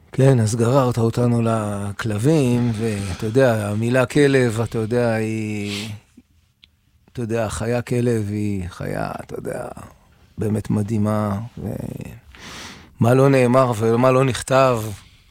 כן, אז גררת אותנו לכלבים, ואתה יודע, המילה כלב, אתה יודע, היא... אתה יודע, חיה כלב היא חיה, אתה יודע, באמת מדהימה, ומה לא נאמר ומה לא נכתב.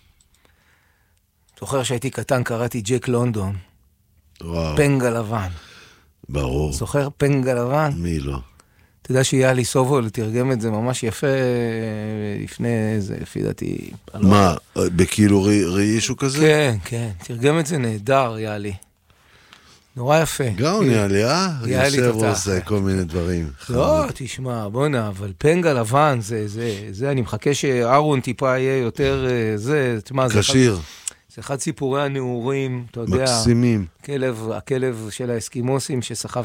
זוכר שהייתי קטן, קראתי ג'ק לונדון. וואו. פנג הלבן. ברור. זוכר פנג הלבן? מי לא? אתה יודע שיאלי סובול תרגם את זה ממש יפה לפני איזה, לפי דעתי. מה, בכאילו ראישו כזה? כן, כן, תרגם את זה נהדר, יאלי. נורא יפה. גאון יאלי, יושב תותח. עושה כל מיני דברים. לא, תשמע, בוא'נה, אבל פנג הלבן, זה, אני מחכה שארון טיפה יהיה יותר, זה, תשמע, זה קשיר. זה אחד סיפורי הנעורים, אתה יודע. מקסימים. הכלב של האסקימוסים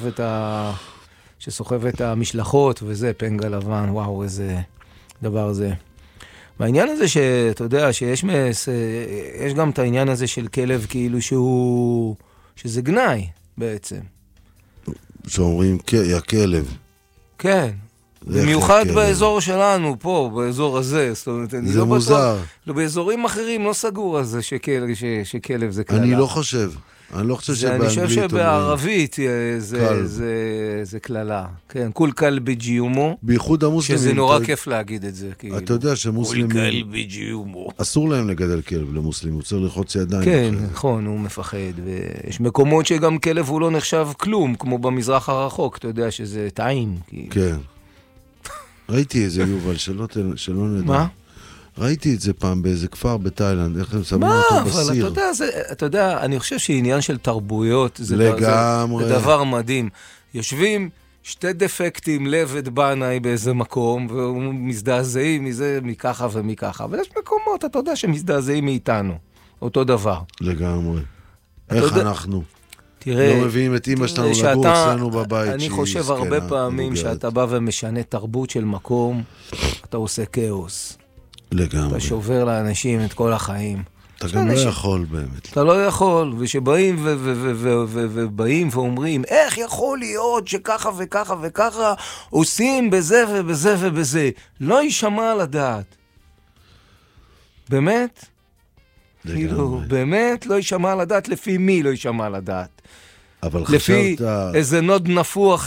שסוחב את המשלחות, וזה פנג הלבן, וואו, איזה דבר זה. והעניין הזה שאתה יודע, שיש גם את העניין הזה של כלב כאילו שזה גנאי בעצם. שאומרים, יא כלב. כן. במיוחד באזור שלנו, פה, באזור הזה. זאת אומרת, זה מוזר. באזורים אחרים לא סגור על זה שכלב זה כללה. אני לא חושב שבאנגלית... אני חושב שבערבית זה כללה. כן, כול כלב ג'יומו. בייחוד המוסלמים. שזה נורא כיף להגיד את זה. אתה יודע שמוסלמים... כול כלב ג'יומו. אסור להם לגדל כלב למוסלמים, הוא צריך ללחוץ ידיים. כן, נכון, הוא מפחד. ויש מקומות שגם כלב הוא לא נחשב כלום, כמו במזרח הרחוק, אתה יודע שזה טעים. כן. ראיתי איזה יובל, שלא נדע. מה? ראיתי את זה פעם באיזה כפר בתאילנד, איך הם שמים אותו בסיר. אבל אתה יודע, אני חושב שעניין של תרבויות, זה דבר מדהים. יושבים שתי דפקטים לבד בנאי באיזה מקום, ומזדעזעים מזה מככה ומככה. אבל יש מקומות, אתה יודע, שמזדעזעים מאיתנו. אותו דבר. לגמרי. איך אנחנו? תראה, לא מביאים את אמא שלנו לגור אצלנו בבית. אני חושב הרבה פעמים שאתה בא ומשנה תרבות של מקום, אתה עושה כאוס. לגמרי. אתה שובר לאנשים את כל החיים. אתה גם לא יכול באמת. אתה לא יכול, ושבאים ובאים ואומרים, איך יכול להיות שככה וככה וככה עושים בזה ובזה ובזה. לא יישמע על הדעת. באמת? כאילו, באמת לא יישמע על הדעת, לפי מי לא יישמע על הדעת? אבל לפי חשבת... איזה נוד נפוח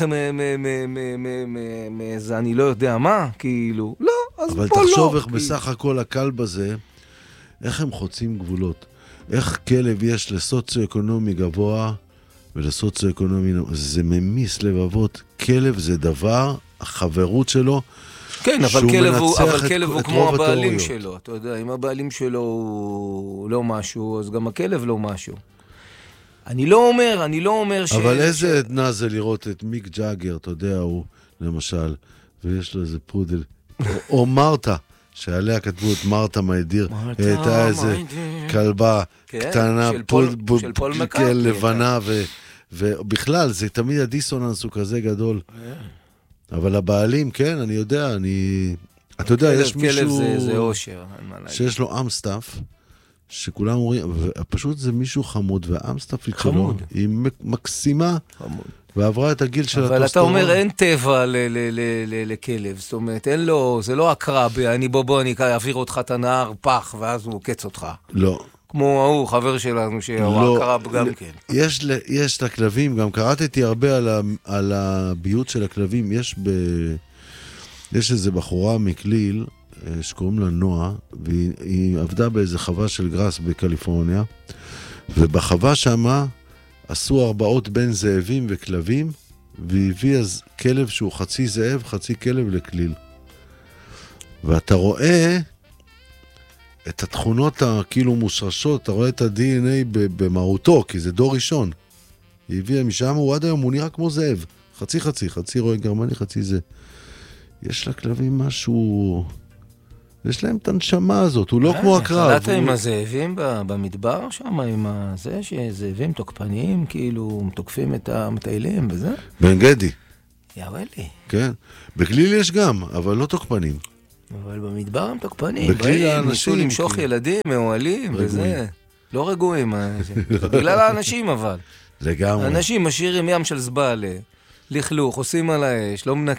מאיזה אני לא יודע מה, כאילו, לא, אז פה לא. אבל תחשוב איך בסך הכל הכלב הזה, איך הם חוצים גבולות. איך כלב יש לסוציו-אקונומי גבוה ולסוציו-אקונומי... זה ממיס לבבות. כלב זה דבר, החברות שלו, כן, אבל כלב הוא כמו הבעלים שלו. אתה יודע, אם הבעלים שלו הוא לא משהו, אז גם הכלב לא משהו. אני לא אומר ש... אבל איזה עדנה זה לראות את מיק ג'אגר, אתה יודע, הוא למשל, ויש לו איזה פודל, או מרתה, שעליה כתבו את מרתה מיידיר, הייתה איזה כלבה קטנה, לבנה, ובכלל, זה תמיד הדיסוננס הוא כזה גדול. אבל הבעלים, כן, אני יודע, אתה יודע, יש מישהו... כלב זה אושר, שיש לו אמסטאפ, שכולם אומרים, פשוט זה מישהו חמוד, והאמסטאפית שלו היא מקסימה, ועברה את הגיל של הטוסטרון. אבל אתה אומר, אין טבע לכלב, זאת אומרת, אין לו, זה לא הקרבי, אני אעביר אותך את הנהר פח, ואז הוא קץ אותך. לא. כמו ההוא, חבר שלנו, שהוא הקרב גם כן. יש את הכלבים, גם קראתי הרבה על הביות של הכלבים, יש איזו בחורה מקליל, שקוראים לה נועה, והיא עבדה באיזה חווה של גרס בקליפורניה, ובחווה שמה עשו הרבעות בין זאבים וכלבים, והביא אז כלב שהוא חצי זאב, חצי כלב לכליל. ואתה רואה את התכונות הכאילו מושרשות, אתה רואה את ה-DNA במהותו, כי זה דור ראשון. היא הביאה משם, הוא עד היום, הוא נראה כמו זאב. חצי רואה גרמני, חצי זה. יש לכלבים משהו... יש להם את הנשמה הזאת, הוא לא כמו הקרב. חלדת עם הזאבים במדבר שם, עם זה שזאבים תוקפניים, כאילו תוקפים את המטיילים וזה? בן גדי. יאללה. כן. בכליל יש גם, אבל לא תוקפנים. אבל במדבר הם תוקפנים. בכליל האנשים... ניסו למשוך ילדים, מאוהלים וזה. לא רגועים. בגלל האנשים אבל. לגמרי. האנשים משאירים ים של זבלה, לכלוך, עושים על האש, לא מנקים.